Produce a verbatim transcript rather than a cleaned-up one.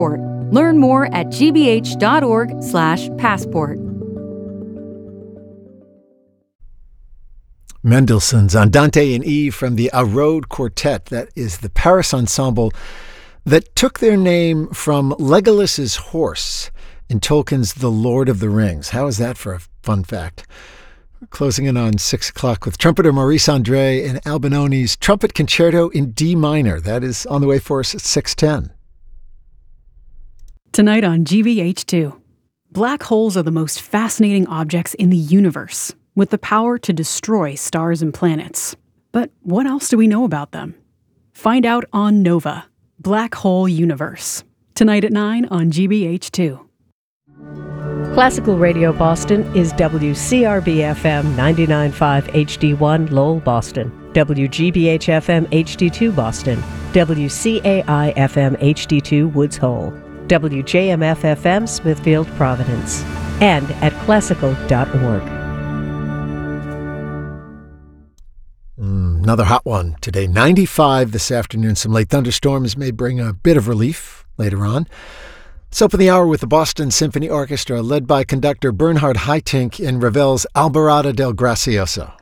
Learn more at gbh.org slash passport. Mendelssohn's Andante in E from the A Road Quartet. That is the Paris ensemble that took their name from Legolas's horse in Tolkien's The Lord of the Rings. How is that for a fun fact? We're closing in on six o'clock with trumpeter Maurice Andre and Albinoni's Trumpet Concerto in D minor. That is on the way for us at six ten. Tonight on G B H two, black holes are the most fascinating objects in the universe, with the power to destroy stars and planets. But what else do we know about them? Find out on Nova, Black Hole Universe, tonight at nine on G B H two. Classical Radio Boston is W C R B F M ninety-nine point five H D one Lowell, Boston, W G B H F M H D two Boston, W C A I F M H D two Woods Hole, W J M F F M Smithfield, Providence, and at classical dot org. Mm, another hot one today. ninety-five this afternoon. Some late thunderstorms may bring a bit of relief later on. Let's open the hour with the Boston Symphony Orchestra, led by conductor Bernhard Haitink in Ravel's Alborada del Gracioso.